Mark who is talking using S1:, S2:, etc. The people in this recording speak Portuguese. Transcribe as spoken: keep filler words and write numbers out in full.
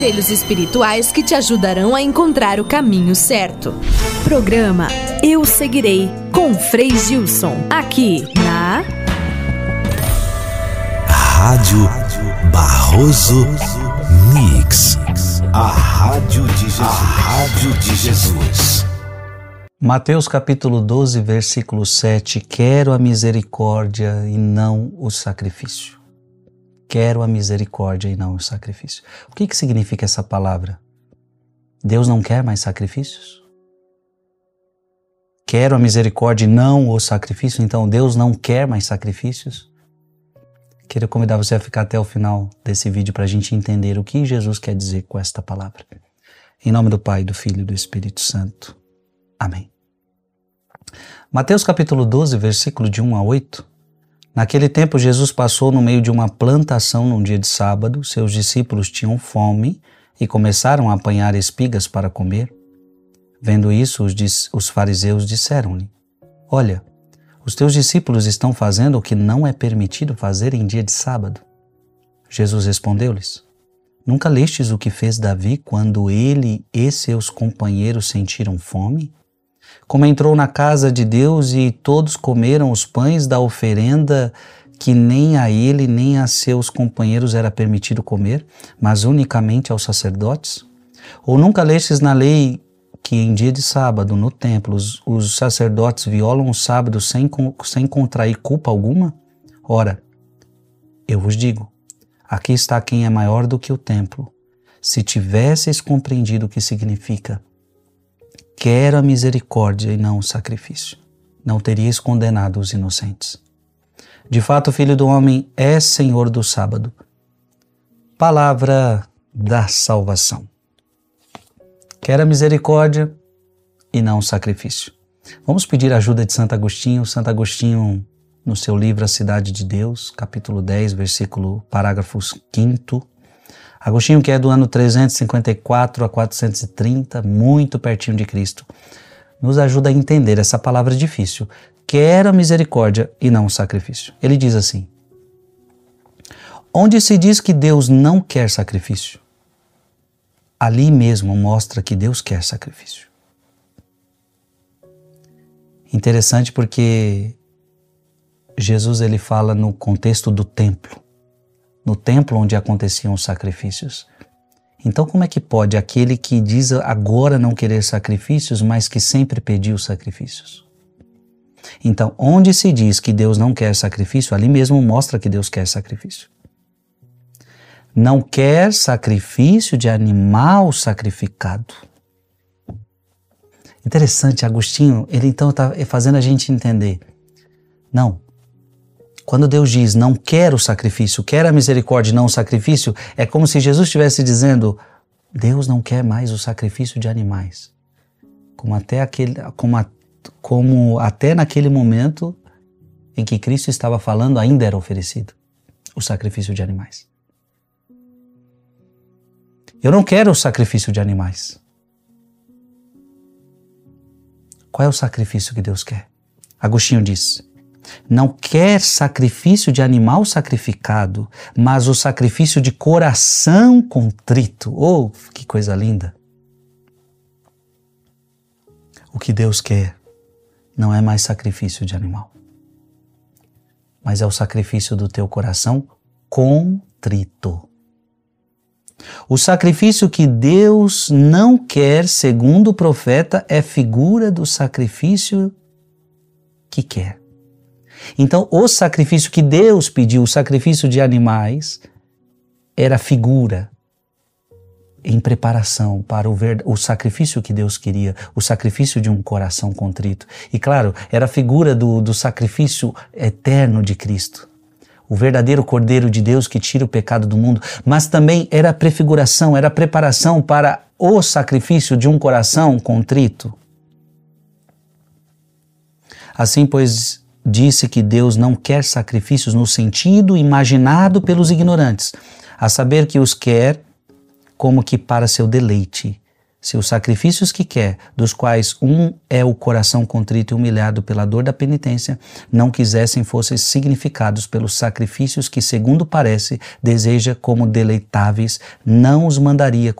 S1: Conselhos espirituais que te ajudarão a encontrar o caminho certo.
S2: Programa Eu Seguirei, com Frei Gilson, aqui na
S3: Rádio Barroso Mix, a rádio de Jesus. A rádio de Jesus.
S4: Mateus capítulo doze, versículo sete. Quero a misericórdia e não o sacrifício. Quero a misericórdia e não o sacrifício. O que que significa essa palavra? Deus não quer mais sacrifícios? Quero a misericórdia e não o sacrifício, então Deus não quer mais sacrifícios? Quero convidar você a ficar até o final desse vídeo para a gente entender o que Jesus quer dizer com esta palavra. Em nome do Pai, do Filho e do Espírito Santo. Amém. Mateus capítulo doze, versículo de um a oito. Naquele tempo, Jesus passou no meio de uma plantação num dia de sábado. Seus discípulos tinham fome e começaram a apanhar espigas para comer. Vendo isso, os, os fariseus disseram-lhe: Olha, os teus discípulos estão fazendo o que não é permitido fazer em dia de sábado. Jesus respondeu-lhes: Nunca lestes o que fez Davi quando ele e seus companheiros sentiram fome? Como entrou na casa de Deus e todos comeram os pães da oferenda que nem a ele nem a seus companheiros era permitido comer, mas unicamente aos sacerdotes? Ou nunca lestes na lei que em dia de sábado, no templo, os, os sacerdotes violam o sábado sem, sem contrair culpa alguma? Ora, eu vos digo, aqui está quem é maior do que o templo. Se tivesseis compreendido o que significa quero a misericórdia e não o sacrifício, não teríeis condenado os inocentes. De fato, o Filho do Homem é Senhor do sábado. Palavra da salvação. Quero a misericórdia e não o sacrifício. Vamos pedir a ajuda de Santo Agostinho. Santo Agostinho, no seu livro A Cidade de Deus, capítulo dez, versículo, parágrafos quinto. Agostinho, que é do ano trezentos e cinquenta e quatro a quatrocentos e trinta, muito pertinho de Cristo, nos ajuda a entender essa palavra difícil. Quero a misericórdia e não o sacrifício. Ele diz assim: onde se diz que Deus não quer sacrifício, ali mesmo mostra que Deus quer sacrifício. Interessante porque Jesus ele fala no contexto do templo. No templo onde aconteciam os sacrifícios. Então como é que pode aquele que diz agora não querer sacrifícios, mas que sempre pediu sacrifícios? Então, onde se diz que Deus não quer sacrifício, ali mesmo mostra que Deus quer sacrifício. Não quer sacrifício de animal sacrificado. Interessante, Agostinho, ele então está fazendo a gente entender. Não. Quando Deus diz, não quero o sacrifício, quero a misericórdia e não o sacrifício, é como se Jesus estivesse dizendo, Deus não quer mais o sacrifício de animais. Como até, aquele, como, a, como até naquele momento em que Cristo estava falando, ainda era oferecido o sacrifício de animais. Eu não quero o sacrifício de animais. Qual é o sacrifício que Deus quer? Agostinho diz, não quer sacrifício de animal sacrificado, mas o sacrifício de coração contrito. Oh, que coisa linda! O que Deus quer não é mais sacrifício de animal, mas é o sacrifício do teu coração contrito. O sacrifício que Deus não quer, segundo o profeta, é figura do sacrifício que quer. Então, o sacrifício que Deus pediu, o sacrifício de animais, era figura em preparação para o, ver, o sacrifício que Deus queria, o sacrifício de um coração contrito. E claro, era figura do, do sacrifício eterno de Cristo, o verdadeiro Cordeiro de Deus que tira o pecado do mundo, mas também era prefiguração, era preparação para o sacrifício de um coração contrito. Assim, pois, disse que Deus não quer sacrifícios no sentido imaginado pelos ignorantes, a saber que os quer como que para seu deleite, Se os sacrifícios que quer, dos quais um é o coração contrito e humilhado pela dor da penitência, não quisessem fossem significados pelos sacrifícios que, segundo parece, deseja como deleitáveis, não os mandaria